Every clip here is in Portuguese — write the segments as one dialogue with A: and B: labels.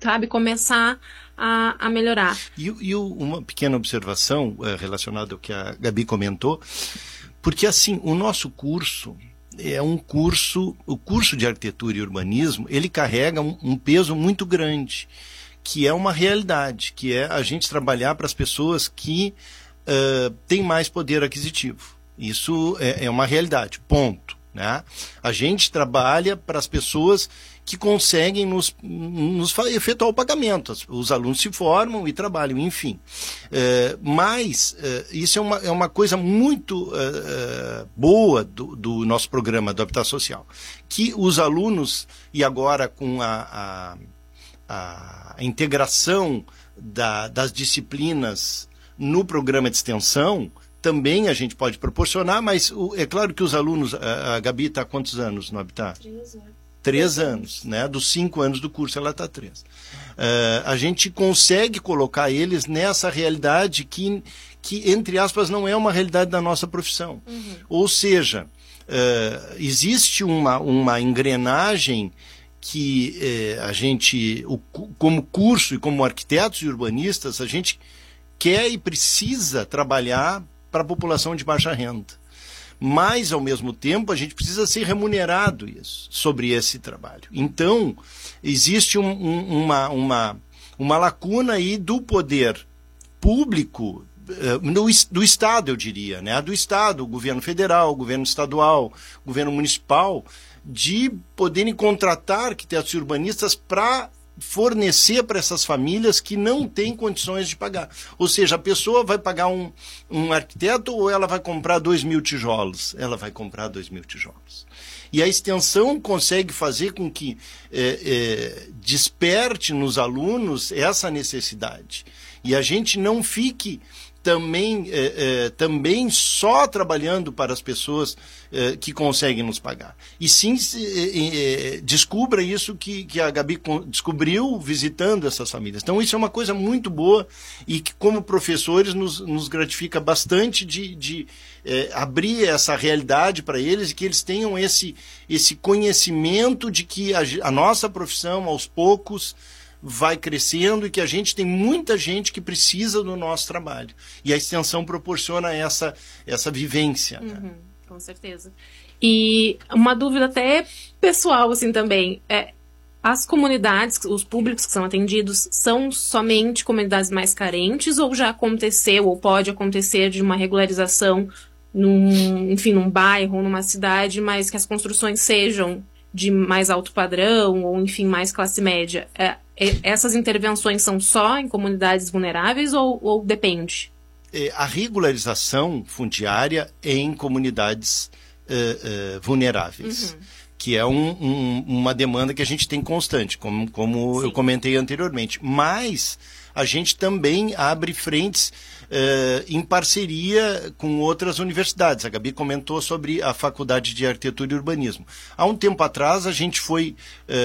A: sabe, começar a melhorar.
B: Uma pequena observação relacionada ao que a Gabi comentou, porque assim, o nosso curso é um curso, o curso de arquitetura e urbanismo, ele carrega um peso muito grande, que é uma realidade, que é a gente trabalhar para as pessoas que têm mais poder aquisitivo. Isso é uma realidade, ponto. Né? A gente trabalha para as pessoas que conseguem nos efetuar o pagamento. Os alunos se formam e trabalham, enfim. Mas isso é uma coisa muito boa do nosso programa do Habitat Social, que os alunos, e agora com a integração das disciplinas no programa de extensão, também a gente pode proporcionar, mas é claro que os alunos, a Gabi está há quantos anos no Habitat?
A: 3 anos.
B: 3 anos, né? Dos 5 anos do curso, ela está 3. A gente consegue colocar eles nessa realidade que, entre aspas, não é uma realidade da nossa profissão. Uhum. Ou seja, existe uma engrenagem que a gente, como curso e como arquitetos e urbanistas, a gente quer e precisa trabalhar para a população de baixa renda. Mas, ao mesmo tempo, a gente precisa ser remunerado sobre esse trabalho. Então, existe uma lacuna aí do poder público, do Estado, eu diria, né? Do Estado, o governo federal, o governo estadual, o governo municipal, de poderem contratar arquitetos e urbanistas para fornecer para essas famílias que não têm condições de pagar. Ou seja, a pessoa vai pagar um arquiteto ou ela vai comprar 2.000 tijolos? Ela vai comprar 2.000 tijolos. E a extensão consegue fazer com que desperte nos alunos essa necessidade. E a gente não fique também só trabalhando para as pessoas que conseguem nos pagar. E sim, descubra isso que a Gabi descobriu visitando essas famílias. Então isso é uma coisa muito boa e que, como professores, nos gratifica bastante de abrir essa realidade para eles e que eles tenham esse conhecimento de que a nossa profissão, aos poucos, vai crescendo e que a gente tem muita gente que precisa do nosso trabalho. E a extensão proporciona essa vivência.
A: Uhum,
B: né?
A: Com certeza. E uma dúvida até pessoal assim também. As comunidades, os públicos que são atendidos, são somente comunidades mais carentes ou já aconteceu ou pode acontecer de uma regularização num bairro, numa cidade, mas que as construções sejam de mais alto padrão ou, enfim, mais classe média? Essas intervenções são só em comunidades vulneráveis ou depende?
B: A regularização fundiária é em comunidades vulneráveis, que é uma demanda que a gente tem constante, como eu comentei anteriormente. Mas a gente também abre frentes em parceria com outras universidades. A Gabi comentou sobre a Faculdade de Arquitetura e Urbanismo. Há um tempo atrás, a gente foi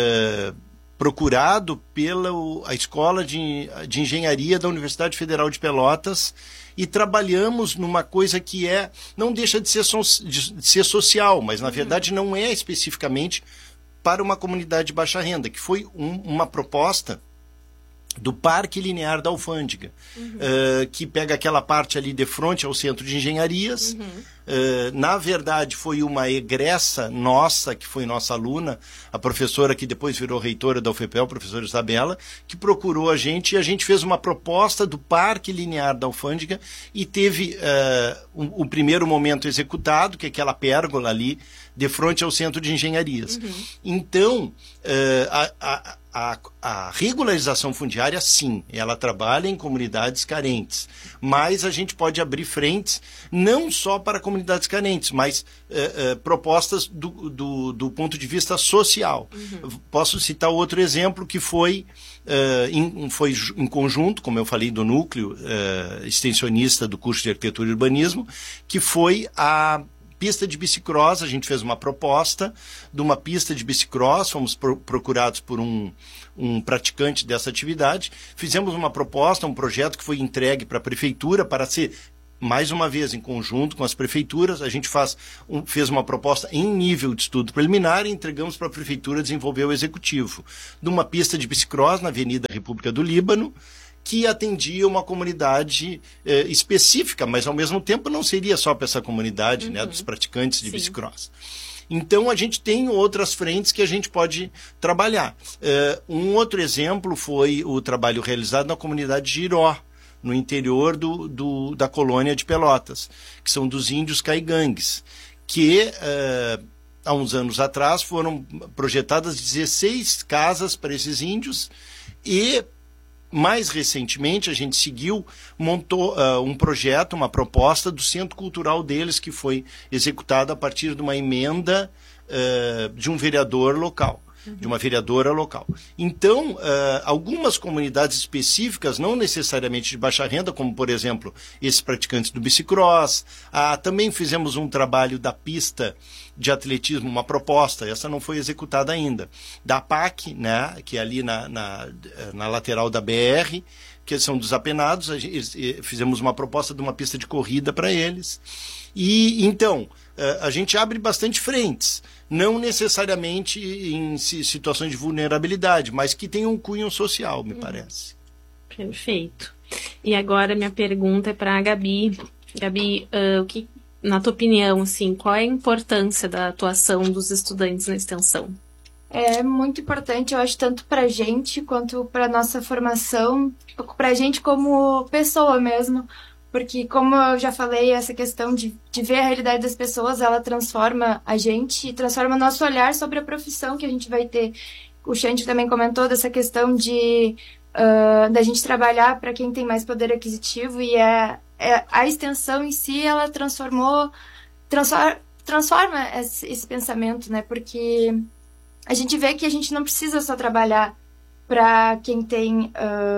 B: procurado pela a Escola de Engenharia da Universidade Federal de Pelotas e trabalhamos numa coisa que não deixa de ser social, mas na verdade não é especificamente para uma comunidade de baixa renda, que foi uma proposta do Parque Linear da Alfândega, que pega aquela parte ali de frente ao Centro de Engenharias. Na verdade, foi uma egressa nossa, que foi nossa aluna, a professora que depois virou reitora da UFPEL, a professora Isabela, que procurou a gente e a gente fez uma proposta do Parque Linear da Alfândega e teve o primeiro momento executado, que é aquela pérgola ali, de frente ao Centro de Engenharias. Então, a regularização fundiária, sim, ela trabalha em comunidades carentes, mas a gente pode abrir frentes não só para comunidades carentes, mas propostas do ponto de vista social. Posso citar outro exemplo que foi em conjunto, como eu falei, do núcleo extensionista do curso de Arquitetura e Urbanismo, que foi a pista de bicicross. A gente fez uma proposta de uma pista de bicicross, fomos procurados por um praticante dessa atividade, fizemos uma proposta, um projeto que foi entregue para a prefeitura para ser mais uma vez, em conjunto com as prefeituras, a gente fez uma proposta em nível de estudo preliminar e entregamos para a prefeitura desenvolver o executivo de uma pista de bicicross na Avenida República do Líbano, que atendia uma comunidade específica, mas ao mesmo tempo não seria só para essa comunidade, né, dos praticantes de bicicross. Então, a gente tem outras frentes que a gente pode trabalhar. Um outro exemplo foi o trabalho realizado na comunidade Giró, no interior da colônia de Pelotas, que são dos índios caigangues, que há uns anos atrás foram projetadas 16 casas para esses índios e, mais recentemente, a gente montou um projeto, uma proposta do centro cultural deles, que foi executada a partir de uma emenda de um vereador local, de uma vereadora local. Então, algumas comunidades específicas, não necessariamente de baixa renda, como, por exemplo, esses praticantes do bicicross, também fizemos um trabalho da pista de atletismo, uma proposta, essa não foi executada ainda, da PAC, né, que é ali na lateral da BR, que são dos apenados, fizemos uma proposta de uma pista de corrida para eles. E, então, a gente abre bastante frentes, não necessariamente em situações de vulnerabilidade, mas que tem um cunho social, me parece.
A: Perfeito. E agora minha pergunta é para a Gabi. Gabi, o que, na tua opinião, assim, qual é a importância da atuação dos estudantes na extensão?
C: É muito importante, eu acho, tanto para a gente quanto para a nossa formação, para a gente como pessoa mesmo, porque, como eu já falei, essa questão de ver a realidade das pessoas, ela transforma a gente, transforma nosso olhar sobre a profissão que a gente vai ter. O Xande também comentou dessa questão da gente trabalhar para quem tem mais poder aquisitivo, e a extensão em si, ela transforma esse pensamento, né? Porque a gente vê que a gente não precisa só trabalhar para quem tem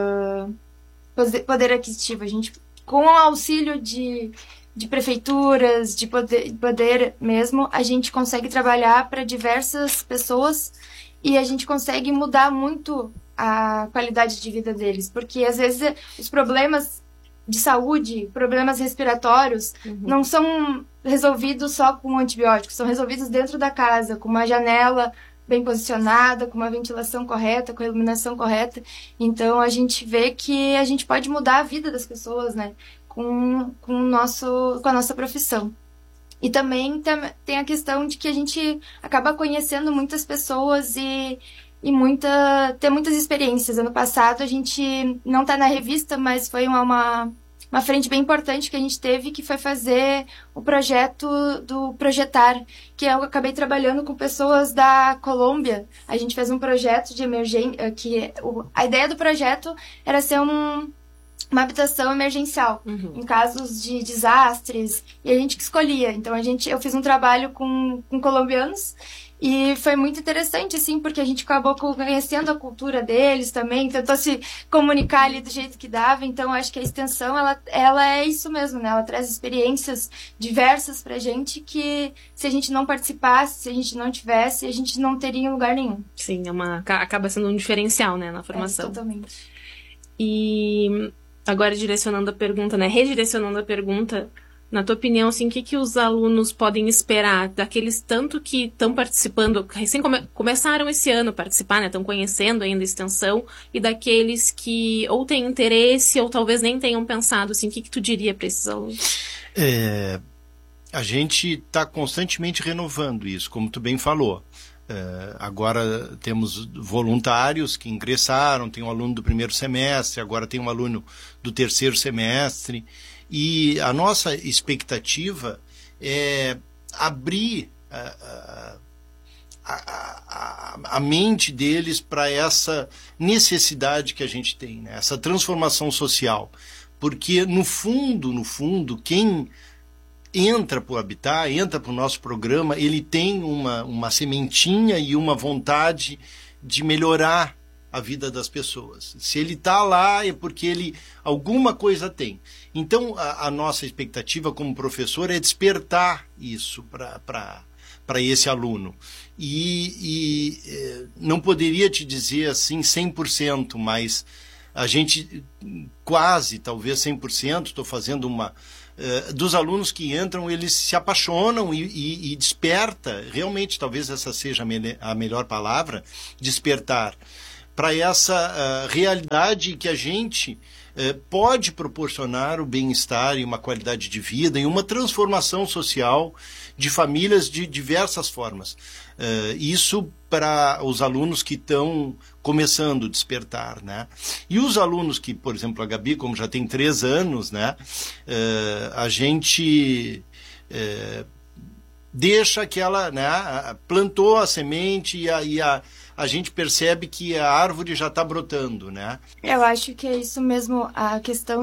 C: poder aquisitivo. A gente, com o auxílio de prefeituras, de poder mesmo, a gente consegue trabalhar para diversas pessoas e a gente consegue mudar muito a qualidade de vida deles. Porque, às vezes, os problemas de saúde, problemas respiratórios, não são resolvidos só com antibióticos, são resolvidos dentro da casa, com uma janela bem posicionada, com uma ventilação correta, com a iluminação correta. Então, a gente vê que a gente pode mudar a vida das pessoas, né? Com a nossa profissão. E também tem a questão de que a gente acaba conhecendo muitas pessoas e ter muitas experiências. Ano passado, a gente não está na revista, mas foi uma frente bem importante que a gente teve, que foi fazer o projeto do Projetar, que eu acabei trabalhando com pessoas da Colômbia. A gente fez um projeto de emergência, a ideia do projeto era ser uma habitação emergencial, em casos de desastres, e a gente que escolhia. Então, eu fiz um trabalho com colombianos, e foi muito interessante, assim, porque a gente acabou conhecendo a cultura deles também, tentou se comunicar ali do jeito que dava. Então, acho que a extensão, ela é isso mesmo, né? Ela traz experiências diversas pra gente que, se a gente não participasse, se a gente não tivesse, a gente não teria em lugar nenhum.
A: Sim, acaba sendo um diferencial, né, na formação.
C: Totalmente.
A: E agora redirecionando a pergunta, na tua opinião, assim, o que os alunos podem esperar daqueles tanto que estão participando, recém começaram esse ano a participar, né, estão conhecendo ainda a extensão, e daqueles que ou têm interesse ou talvez nem tenham pensado, assim, o que tu diria para esses alunos?
B: A gente está constantemente renovando isso, como tu bem falou. Agora temos voluntários que ingressaram, tem um aluno do primeiro semestre, agora tem um aluno do terceiro semestre, e a nossa expectativa é abrir a mente deles para essa necessidade que a gente tem, né? Essa transformação social, porque no fundo, quem entra para o Habitat, entra para o nosso programa, ele tem uma sementinha e uma vontade de melhorar a vida das pessoas. Se ele está lá é porque ele alguma coisa tem. Então, a nossa expectativa como professor é despertar isso para esse aluno. E não poderia te dizer assim 100%, mas a gente quase, talvez 100%, estou fazendo dos alunos que entram, eles se apaixonam e desperta, realmente, talvez essa seja a melhor palavra, despertar, para essa realidade que a gente pode proporcionar o bem-estar e uma qualidade de vida e uma transformação social de famílias de diversas formas. Isso para os alunos que estão começando a despertar, né? E os alunos que, por exemplo, a Gabi, como já tem 3 anos, né? A gente deixa aquela, né? Plantou a semente e a gente percebe que a árvore já está brotando, né?
C: Eu acho que é isso mesmo, a questão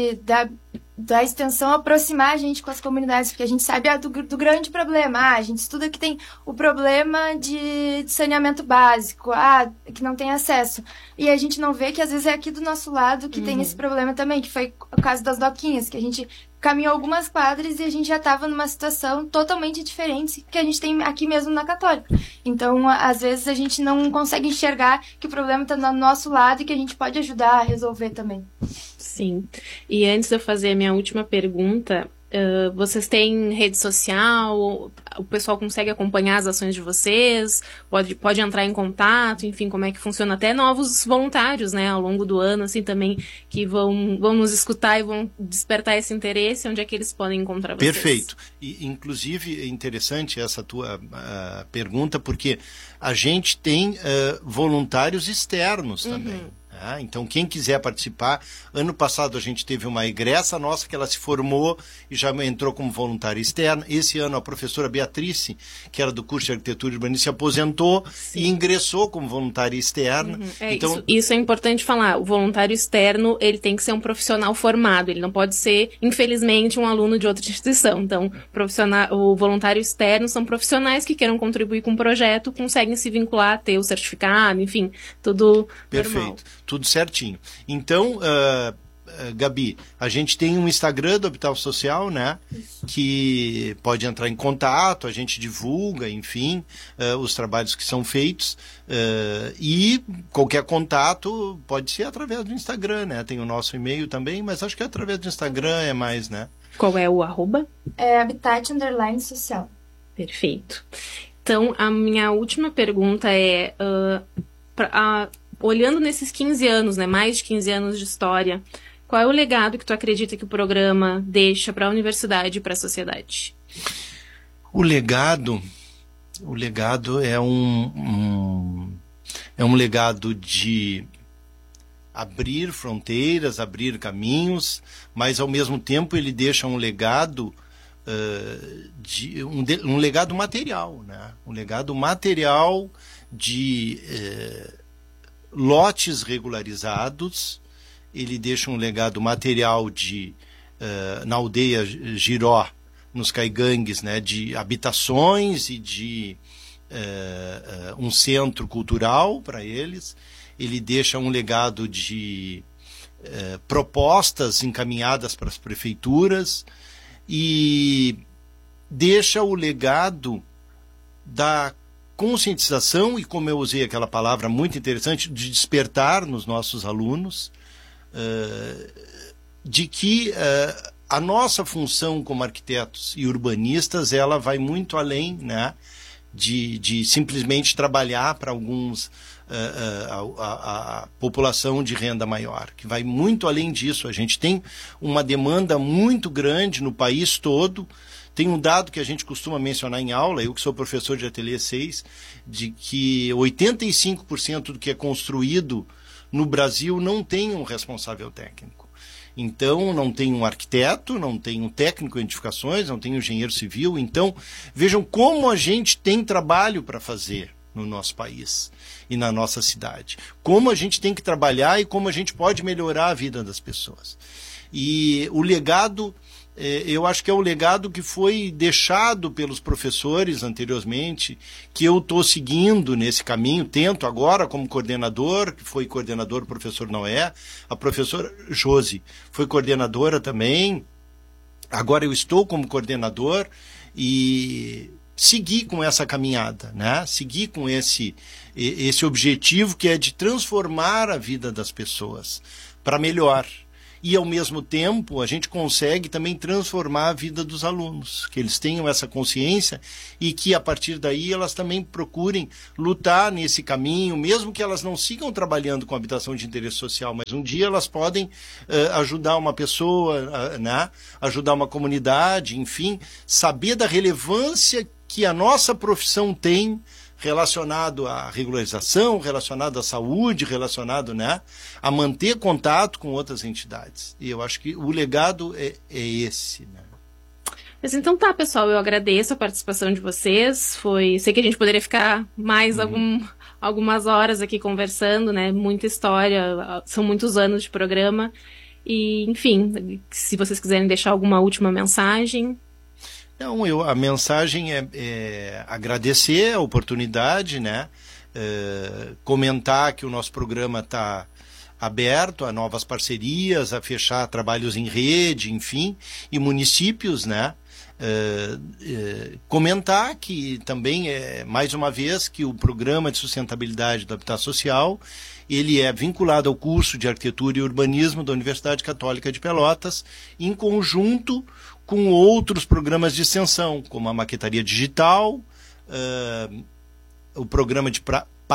C: da extensão aproximar a gente com as comunidades, porque a gente sabe do grande problema. A gente estuda que tem o problema de saneamento básico, que não tem acesso. E a gente não vê que às vezes é aqui do nosso lado que tem esse problema também, que foi o caso das doquinhas, que a gente caminhou algumas quadras e a gente já estava numa situação totalmente diferente que a gente tem aqui mesmo na Católica. Então, às vezes, a gente não consegue enxergar que o problema está do nosso lado e que a gente pode ajudar a resolver também.
A: Sim. E antes de eu fazer a minha última pergunta, vocês têm rede social? O pessoal consegue acompanhar as ações de vocês? Pode entrar em contato? Enfim, como é que funciona? Até novos voluntários, né, ao longo do ano, assim, também, que vão nos escutar e vão despertar esse interesse. Onde é que eles podem encontrar vocês?
B: Perfeito. E, inclusive, é interessante essa tua pergunta, porque a gente tem voluntários externos também. Então, quem quiser participar, ano passado a gente teve uma egressa nossa que ela se formou e já entrou como voluntária externa. Esse ano a professora Beatrice, que era do curso de arquitetura e urbanismo, se aposentou e ingressou como voluntária externa. Então,
A: isso é importante falar. O voluntário externo, ele tem que ser um profissional formado. Ele não pode ser, infelizmente, um aluno de outra instituição. Então, o voluntário externo são profissionais que queiram contribuir com o projeto, conseguem se vincular, ter o certificado, enfim, tudo
B: perfeito.
A: Normal.
B: Tudo certinho. Então, Gabi, a gente tem um Instagram do Habitat Social, né? Isso. Que pode entrar em contato, a gente divulga, enfim, os trabalhos que são feitos. E qualquer contato pode ser através do Instagram, né? Tem o nosso e-mail também, mas acho que através do Instagram é mais, né?
A: Qual é o arroba?
C: É Habitat_Social.
A: Perfeito. Então, a minha última pergunta é... olhando nesses 15 anos, né, mais de 15 anos de história, qual é o legado que tu acredita que o programa deixa para a universidade e para a sociedade?
B: O legado é um legado de abrir fronteiras, abrir caminhos, mas ao mesmo tempo ele deixa um legado um legado material, né? Um legado material de lotes regularizados. Ele deixa um legado material na aldeia Giró, nos Caigangues, né, de habitações e de um centro cultural para eles. Ele deixa um legado de propostas encaminhadas para as prefeituras e deixa o legado da conscientização e, como eu usei aquela palavra muito interessante, de despertar nos nossos alunos, de que a nossa função como arquitetos e urbanistas, ela vai muito além, né, de simplesmente trabalhar para alguns a população de renda maior, que vai muito além disso. A gente tem uma demanda muito grande no país todo. Tem um dado que a gente costuma mencionar em aula, eu que sou professor de Ateliê 6, de que 85% do que é construído no Brasil não tem um responsável técnico. Então, não tem um arquiteto, não tem um técnico em edificações, não tem um engenheiro civil. Então, vejam como a gente tem trabalho para fazer no nosso país e na nossa cidade. Como a gente tem que trabalhar e como a gente pode melhorar a vida das pessoas. E o legado... eu acho que é o legado que foi deixado pelos professores anteriormente, que eu estou seguindo nesse caminho, tento agora como coordenador, que foi coordenador o professor Noé, a professora Josi foi coordenadora também, agora eu estou como coordenador e seguir com essa caminhada, né? Seguir com esse objetivo que é de transformar a vida das pessoas para melhor. e, ao mesmo tempo, a gente consegue também transformar a vida dos alunos, que eles tenham essa consciência e que, a partir daí, elas também procurem lutar nesse caminho, mesmo que elas não sigam trabalhando com habitação de interesse social, mas um dia elas podem ajudar uma pessoa, né? Ajudar uma comunidade, enfim, saber da relevância que a nossa profissão tem relacionado à regularização, relacionado à saúde, relacionado, né, a manter contato com outras entidades. E eu acho que o legado é esse, né?
A: Mas então tá, pessoal, eu agradeço a participação de vocês. Sei que a gente poderia ficar mais algumas horas aqui conversando, né? Muita história, são muitos anos de programa. E, enfim, se vocês quiserem deixar alguma última mensagem...
B: Não, a mensagem é agradecer a oportunidade, né? Comentar que o nosso programa está aberto a novas parcerias, a fechar trabalhos em rede, enfim, e municípios, né? Comentar que também, mais uma vez, que o Programa de Sustentabilidade do Habitat Social, ele é vinculado ao curso de Arquitetura e Urbanismo da Universidade Católica de Pelotas, em conjunto com outros programas de extensão, como a Maquetaria Digital, o programa de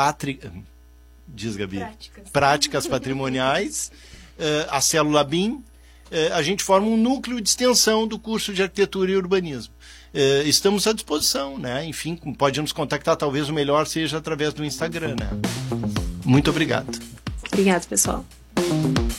B: Práticas Patrimoniais, a Célula BIM. A gente forma um núcleo de extensão do curso de Arquitetura e Urbanismo. Estamos à disposição, né? Enfim, pode nos contactar, talvez o melhor seja através do Instagram, né? Muito obrigado.
A: Obrigado, pessoal.